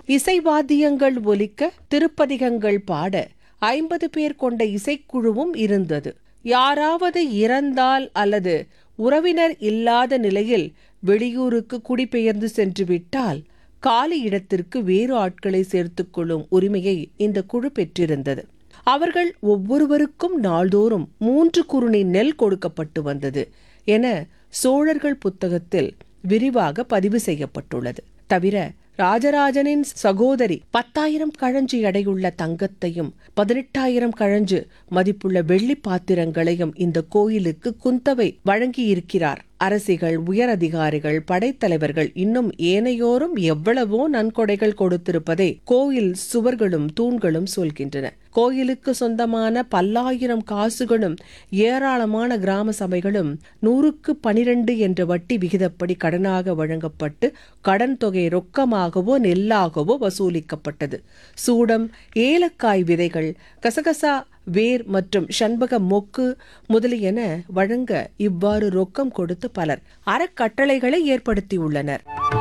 இசைவாத்தியங்கள் ஒலிக்க, திருப்பதிகங்கள் பாட 50 பேர் கொண்ட இசைக்குழுவும் இருந்தது. யாராவது இறந்தால் அல்லது உறவினர் இல்லாத நிலையில் வெளியூருக்கு குடிபெயர்ந்து சென்று விட்டால் காலி இடத்திற்கு வேறு ஆட்களை சேர்த்துக் கொள்ளும் உரிமையை இந்த குழு பெற்றிருந்தது. அவர்கள் ஒவ்வொருவருக்கும் நாள்தோறும் 3 குருணி நெல் கொடுக்கப்பட்டு வந்தது என சோழர்கள் புத்தகத்தில் விரிவாக பதிவு செய்யப்பட்டுள்ளது. தவிர ராஜராஜனின் சகோதரி 10,000 கழஞ்சு எடையுள்ள தங்கத்தையும் 18,000 கழஞ்சு மதிப்புள்ள வெள்ளி பாத்திரங்களையும் இந்த கோயிலுக்கு குந்தவை வழங்கியிருக்கிறார். அரசிகள், உயர் அதிகாரிகள், படைத்தலைவர்கள் இன்னும் ஏனையோரும் எவ்வளவோ நன்கொடைகள் கொடுத்திருப்பதை கோயில் சுவர்களும் தூண்களும் சொல்கின்றன. கோயிலுக்கு சொந்தமான பல்லாயிரம் காசுகளும் ஏராளமான கிராம சபைகளும் 100க்கு 12 என்ற வட்டி விகிதப்படி கடனாக வழங்கப்பட்டு கடன் தொகை ரொக்கமாகவோ நெல்லாகவோ வசூலிக்கப்பட்டது. சூடம், ஏலக்காய் விதைகள், கசகசா வேர் மற்றும் சண்பக மொக்கு முதலியன வழங்க இவ்வாறு ரொக்கம் கொடுத்து பலர் அறக்கட்டளைகளை ஏற்படுத்தியுள்ளனர்.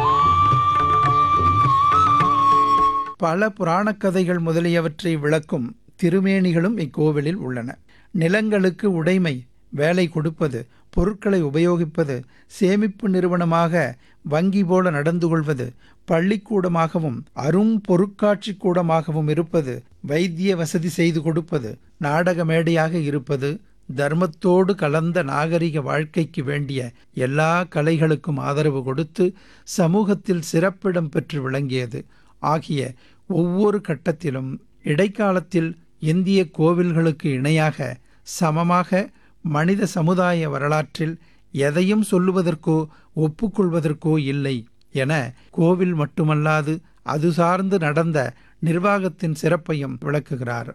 பல புராணக் கதைகள் முதலியவற்றை விளக்கும் திருமேனிகளும் இக்கோவிலில் உள்ளன. நிலங்களுக்கு உடைமை, வேலை கொடுப்பது, பொருட்களை உபயோகிப்பது, சேமிப்பு நிறுவனமாக வங்கி போல நடந்து கொள்வது, பள்ளிக்கூடமாகவும் அரும் பொருட்காட்சி கூடமாகவும் இருப்பது, வைத்திய வசதி செய்து கொடுப்பது, நாடக மேடையாக இருப்பது, தர்மத்தோடு கலந்த நாகரிக வாழ்க்கைக்கு வேண்டிய எல்லா கலைகளுக்கும் ஆதரவு கொடுத்து சமூகத்தில் சிறப்பிடம் பெற்று விளங்கியது ஆகிய ஒவ்வொரு கட்டத்திலும் இடைக்காலத்தில் இந்திய கோவில்களுக்கு இணையாக சமமாக மனித சமுதாய வரலாற்றில் எதையும் சொல்லுவதற்கோ ஒப்புக்கொள்வதற்கோ இல்லை என கோவில் மட்டுமல்லாது அது சார்ந்து நடந்த நிர்வாகத்தின் சிறப்பையும் விளக்குகிறார்.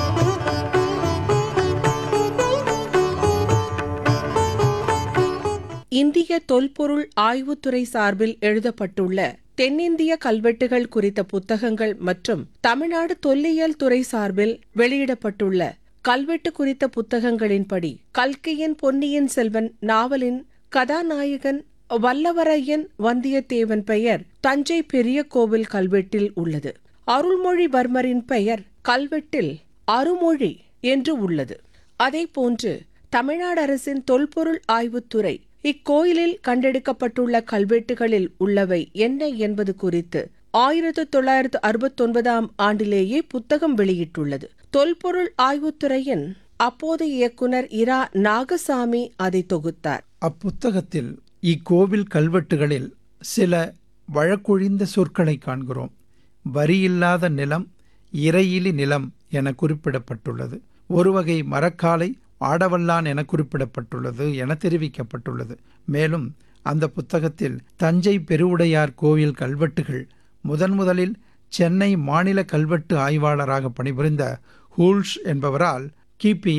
இந்திய தொல்பொருள் ஆய்வுத்துறை சார்பில் எழுதப்பட்டுள்ள தென்னிந்திய கல்வெட்டுகள் குறித்த புத்தகங்கள் மற்றும் தமிழ்நாடு தொல்லியல் துறை சார்பில் வெளியிடப்பட்டுள்ள கல்வெட்டு குறித்த புத்தகங்களின்படி கல்கியின் பொன்னியின் செல்வன் நாவலின் கதாநாயகன் வல்லவரையன் வந்தியத்தேவன் பெயர் தஞ்சை பெரிய கோவில் கல்வெட்டில் உள்ளது. அருள்மொழிவர்மரின் பெயர் கல்வெட்டில் அருமொழி என்று உள்ளது. அதேபோன்று தமிழ்நாடு அரசின் தொல்பொருள் ஆய்வுத்துறை இக்கோயிலில் கண்டெடுக்கப்பட்டுள்ள கல்வெட்டுகளில் உள்ளவை என்ன என்பது குறித்து 1969ஆம் ஆண்டிலேயே புத்தகம் வெளியிட்டுள்ளது. தொல்பொருள் ஆய்வுத்துறையின் அப்போதைய இயக்குனர் இரா நாகசாமி அதை தொகுத்தார். அப்புத்தகத்தில் இக்கோவில் கல்வெட்டுகளில் சில வழக்கொழிந்த சொற்களை காண்கிறோம். வரியில்லாத நிலம், இறையிலி நிலம் என குறிப்பிடப்பட்டுள்ளது. ஒரு வகை மரக்காலை ஆடவல்லான் என குறிப்பிடப்பட்டுள்ளது என தெரிவிக்கப்பட்டுள்ளது. மேலும் அந்த புத்தகத்தில் தஞ்சை பெருவுடையார் கோவில் கல்வெட்டுகள் முதலில் சென்னை மாநில கல்வெட்டு ஆய்வாளராக பணிபுரிந்த ஹூல்ஷ் என்பவரால் கிபி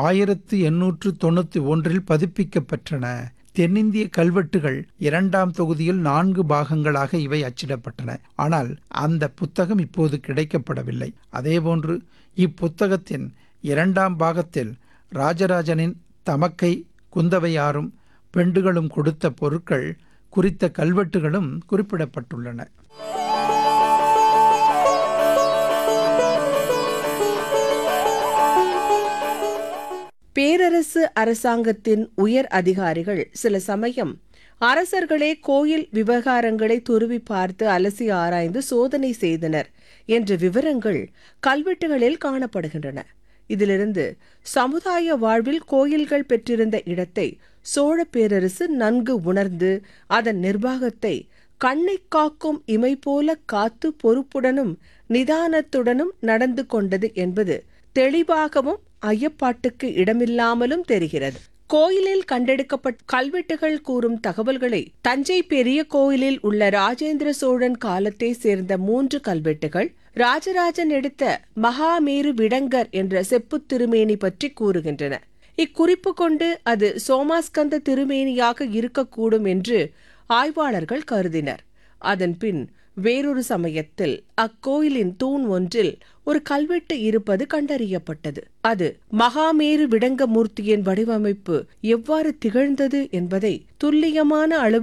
1891 பதிப்பிக்கப்பெற்றன. தென்னிந்திய கல்வெட்டுகள் 2ஆம் தொகுதியில் 4 பாகங்களாக இவை அச்சிடப்பட்டன. ஆனால் அந்த புத்தகம் இப்போது கிடைக்கப்படவில்லை. அதேபோன்று இப்புத்தகத்தின் 2ஆம் பாகத்தில் ராஜராஜனின் தமக்கை குந்தவையாரும் பெண்டுகளும் கொடுத்த பொருட்கள் குறித்த கல்வெட்டுகளும் குறிப்பிடப்பட்டுள்ளன. பேரரசு அரசாங்கத்தின் உயர் அதிகாரிகள் சில சமயம் அரசர்களே கோயில் விவகாரங்களை துருவி பார்த்து அலசி ஆராய்ந்து சோதனை செய்தனர் என்ற விவரங்கள் கல்வெட்டுகளில் காணப்படுகின்றன. இதிலிருந்து சமுதாய வாழ்வில் கோயில்கள் பெற்றிருந்த இடத்தை சோழ பேரரசு நன்கு உணர்ந்து அதன் நிர்வாகத்தை கண்ணை காக்கும் இமை போல காத்து பொறுப்புடனும் நிதானத்துடனும் நடந்து கொண்டது என்பது தெளிவாகவும் ஐயப்பாட்டுக்கு இடமில்லாமலும் தெரிகிறது. கோயிலில் கண்டெடுக்கப்பட்ட கல்வெட்டுகள் கூறும் தகவல்களை தஞ்சை பெரிய கோயிலில் உள்ள ராஜேந்திர சோழன் காலத்தை சேர்ந்த 3 கல்வெட்டுகள் ராஜராஜன் எடுத்த மகாமேரு விடங்கர் என்ற செப்பு திருமேனி பற்றி கூறுகின்றன. இக்குறிப்பு கொண்டு அது சோமாஸ்கந்த திருமேனியாக இருக்கக்கூடும் என்று ஆய்வாளர்கள் கருதினர். அதன்பின் வேறொரு சமயத்தில் அக்கோயிலின் தூண் ஒன்றில் ஒரு கல்வெட்டு இருப்பது கண்டறியப்பட்டது. அது மகாமேரு விடங்கமூர்த்தியின் வடிவமைப்பு எவ்வாறு திகழ்ந்தது என்பதை துல்லியமான அளவு